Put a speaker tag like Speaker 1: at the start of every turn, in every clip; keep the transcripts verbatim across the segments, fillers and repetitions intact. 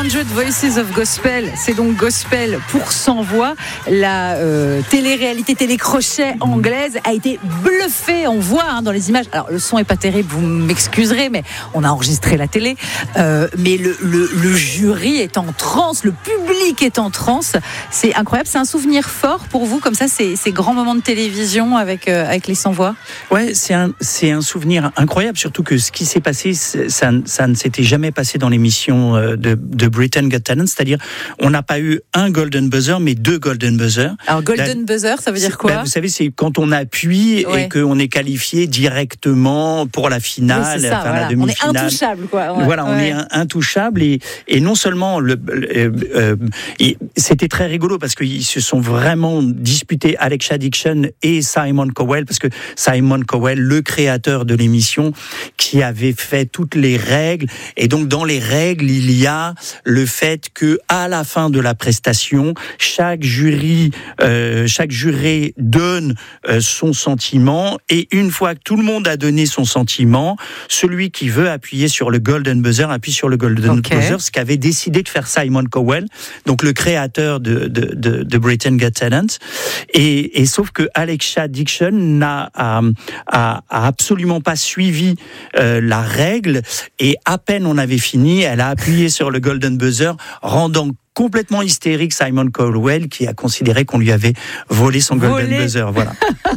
Speaker 1: Hundred Voices of Gospel, c'est donc gospel pour cent voix. La euh, télé-réalité, télé-crochet anglaise a été bluffée, on voit hein, dans les images. Alors le son est pas terrible, vous m'excuserez, mais on a enregistré la télé. Euh, mais le, le, le jury est en transe, le public est en transe. C'est incroyable, c'est un souvenir fort pour vous, comme ça, ces, ces grands moments de télévision avec, euh, avec les cent voix.
Speaker 2: Ouais, c'est un, c'est un souvenir incroyable, surtout que ce qui s'est passé, ça, ça ne s'était jamais passé dans l'émission de, de Britain Got Talent, c'est-à-dire on n'a pas eu un golden buzzer, mais deux golden buzzers.
Speaker 1: Alors golden La, buzzer, ça veut dire quoi?
Speaker 2: Bah, vous savez, c'est quand on appuie ouais. et qu'on est qualifié directement pour la finale,
Speaker 1: oui, ça,
Speaker 2: enfin
Speaker 1: voilà.
Speaker 2: la demi-finale.
Speaker 1: On est intouchable, quoi. Ouais.
Speaker 2: Voilà, on ouais. est intouchable et, et non seulement le, euh, euh, et c'était très rigolo parce qu'ils se sont vraiment disputés, Alexa Dixon et Simon Cowell, parce que Simon Cowell, le créateur de l'émission, qui avait fait toutes les règles, et donc dans les règles, il y a le fait que à la fin de la prestation, chaque jury, euh, chaque juré donne euh, son sentiment, et une fois que tout le monde a donné son sentiment, celui qui veut appuyer sur le golden buzzer appuie sur le golden okay. buzzer, ce qu'avait décidé de faire Simon Cowell, donc le créateur de, de, de, de Britain Got Talent, et, et sauf que Alexa Dixon n'a a, a, a absolument pas suivi euh, la règle, et à peine on avait fini, elle a appuyé sur le golden buzzer, rendant complètement hystérique Simon Cowell, qui a considéré qu'on lui avait volé son volé. golden buzzer. Voilà.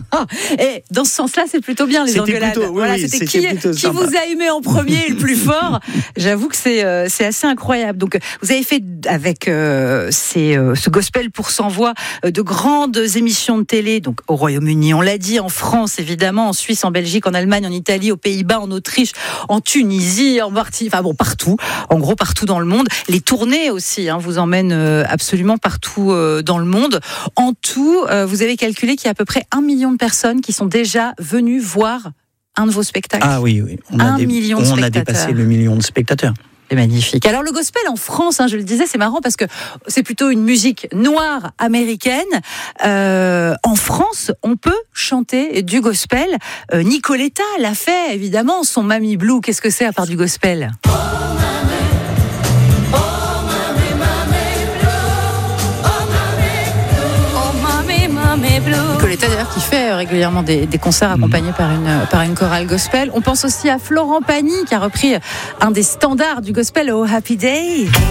Speaker 1: Et dans ce sens-là, c'est plutôt bien les
Speaker 2: c'était
Speaker 1: engueulades.
Speaker 2: Plutôt, oui,
Speaker 1: voilà,
Speaker 2: oui,
Speaker 1: c'était,
Speaker 2: c'était
Speaker 1: qui,
Speaker 2: plutôt
Speaker 1: qui vous a aimé en premier et le plus fort. J'avoue que c'est euh, c'est assez incroyable. Donc vous avez fait avec euh, ces, euh, ce gospel pour cent voix euh, de grandes émissions de télé. Donc au Royaume-Uni, on l'a dit, en France évidemment, en Suisse, en Belgique, en Allemagne, en Italie, aux Pays-Bas, en Autriche, en Tunisie, en partie, enfin bon partout. En gros partout dans le monde. Les tournées aussi hein, vous emmènent euh, absolument absolument partout euh, dans le monde. En tout, euh, vous avez calculé qu'il y a à peu près un million de personnes qui sont déjà venues voir un de vos spectacles.
Speaker 2: Ah oui, oui. On
Speaker 1: un
Speaker 2: a, dé-
Speaker 1: million de
Speaker 2: on
Speaker 1: spectateurs.
Speaker 2: a dépassé le million de spectateurs.
Speaker 1: C'est magnifique. Alors le gospel en France, hein, je le disais, c'est marrant parce que c'est plutôt une musique noire américaine. Euh, en France, on peut chanter du gospel. Euh, Nicoletta l'a fait, évidemment. Son Mamie Blue, qu'est-ce que c'est à part du gospel ? Nicoletta d'ailleurs qui fait régulièrement des, des concerts accompagnés mmh. par une par une chorale gospel. On pense aussi à Florent Pagny qui a repris un des standards du gospel, Oh Happy Day.